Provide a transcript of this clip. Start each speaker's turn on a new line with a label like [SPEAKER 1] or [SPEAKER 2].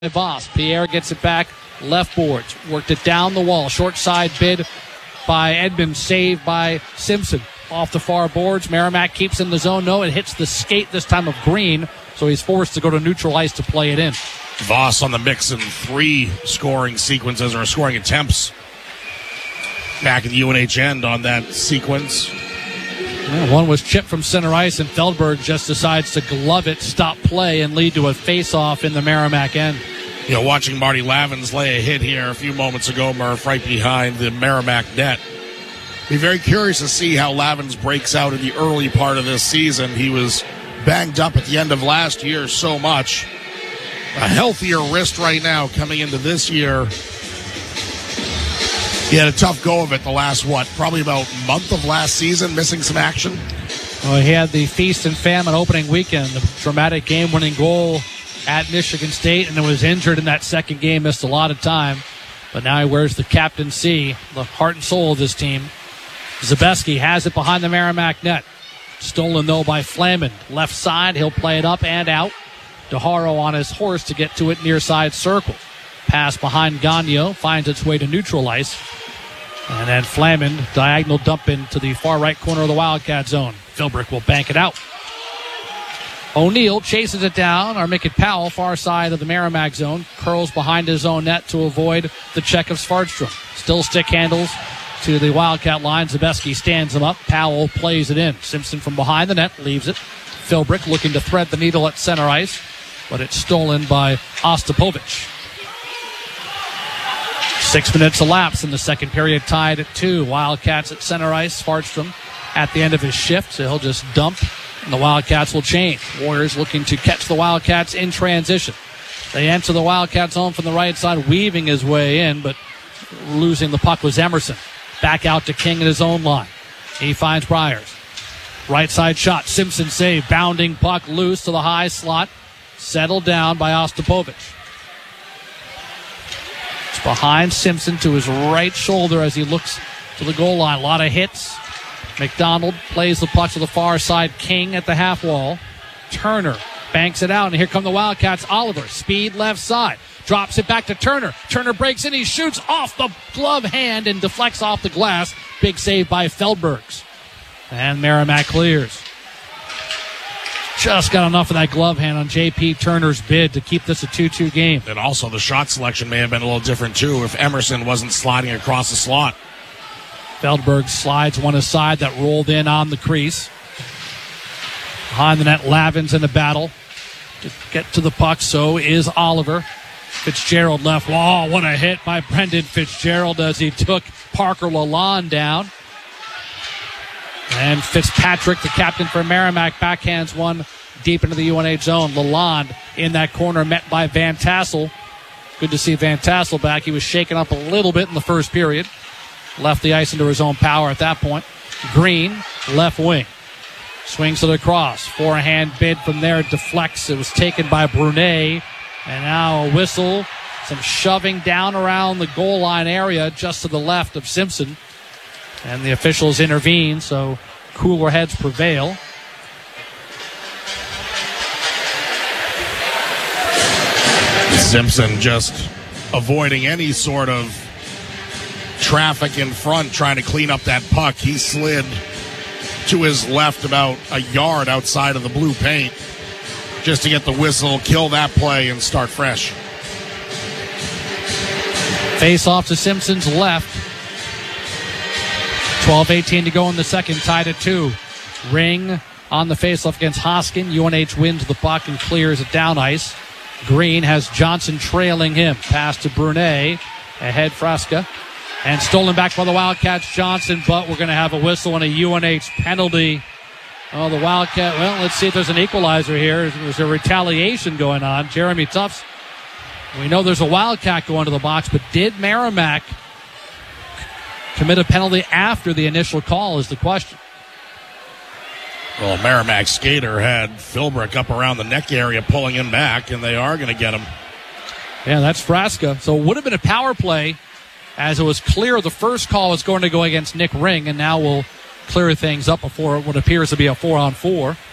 [SPEAKER 1] Voss. Pierre gets it back, left boards, worked it down the wall. Short side bid by Edmonds, saved by Simpson. Off the far boards, Merrimack keeps in the zone. No, it hits the skate this time of Green, so he's forced to go to neutral ice to play it in.
[SPEAKER 2] Voss on the mix in 3 scoring sequences or scoring attempts back at the UNH end on that sequence.
[SPEAKER 1] Yeah, one was chipped from center ice, and Feldberg just decides to glove it, stop play, and lead to a face-off in the Merrimack end.
[SPEAKER 2] You know, watching Marty Lavins lay a hit here a few moments ago, Murph, right behind the Merrimack net. Be very curious to see how Lavins breaks out in the early part of this season. He was banged up at the end of last year so much. A healthier wrist right now coming into this year. He had a tough go of it the last, probably about month of last season, missing some action.
[SPEAKER 1] Well, he had the feast and famine opening weekend, the dramatic game-winning goal at Michigan State, and was injured in that second game, missed a lot of time. But now he wears the captaincy, the heart and soul of this team. Zabeski has it behind the Merrimack net. Stolen, though, by Flamand. Left side, he'll play it up and out. DeHaro on his horse to get to it near side circle. Pass behind Gagnon, finds its way to neutral ice. And then Flamand, diagonal dump into the far right corner of the Wildcat zone. Philbrick will bank it out. O'Neill chases it down. Armicket Powell, far side of the Merrimack zone, curls behind his own net to avoid the check of Svartstrom. Still stick handles to the Wildcat line. Zabeski stands him up. Powell plays it in. Simpson from behind the net leaves it. Philbrick looking to thread the needle at center ice, but it's stolen by Ostapovich. 6 minutes elapsed in the second period, tied at 2. Wildcats at center ice. Svartstrom at the end of his shift, so he'll just dump, and the Wildcats will change. Warriors looking to catch the Wildcats in transition. They enter the Wildcat zone from the right side, weaving his way in, but losing the puck was Emerson. Back out to King in his own line. He finds Briers. Right side shot. Simpson save. Bounding puck loose to the high slot. Settled down by Ostapovich. It's behind Simpson to his right shoulder as he looks to the goal line. A lot of hits. McDonald plays the puck to the far side. King at the half wall. Turner banks it out, and here come the Wildcats. Oliver, speed left side. Drops it back to Turner. Turner breaks in. He shoots off the glove hand and deflects off the glass. Big save by Feldbergs. And Merrimack clears. Just got enough of that glove hand on J.P. Turner's bid to keep this a 2-2 game.
[SPEAKER 2] And also the shot selection may have been a little different, too, if Emerson wasn't sliding across the slot.
[SPEAKER 1] Feldberg slides one aside that rolled in on the crease. Behind the net, Lavins in the battle to get to the puck. So is Oliver. Fitzgerald left. Oh, what a hit by Brendan Fitzgerald as he took Parker Lalonde down. And Fitzpatrick, the captain for Merrimack, backhands one deep into the UNH zone. Lalonde in that corner, met by Van Tassel. Good to see Van Tassel back. He was shaken up a little bit in the first period. Left the ice into his own power at that point. Green, left wing. Swings it across. Forehand bid from there, deflects. It was taken by Brunet. And now a whistle. Some shoving down around the goal line area just to the left of Simpson. And the officials intervene, so cooler heads prevail.
[SPEAKER 2] Simpson just avoiding any sort of traffic in front, trying to clean up that puck. He slid to his left about a yard outside of the blue paint just to get the whistle, kill that play, and start fresh.
[SPEAKER 1] Face off to Simpson's left. 12:18 to go in the second, tied at 2. Ring on the faceoff against Hoskin. UNH wins the puck and clears it down ice. Green has Johnson trailing him. Pass to Brunet. Ahead Frasca. And stolen back by the Wildcats, Johnson, but we're going to have a whistle and a UNH penalty. Oh, the Wildcat, well, let's see if there's an equalizer here. There's a retaliation going on. Jeremy Tufts, we know there's a Wildcat going to the box, but did Merrimack commit a penalty after the initial call is the question.
[SPEAKER 2] Well, Merrimack skater had Philbrick up around the neck area pulling him back, and they are going to get him.
[SPEAKER 1] Yeah, that's Frasca. So it would have been a power play as it was clear the first call was going to go against Nick Ring, and now we'll clear things up before what appears to be a 4-on-4.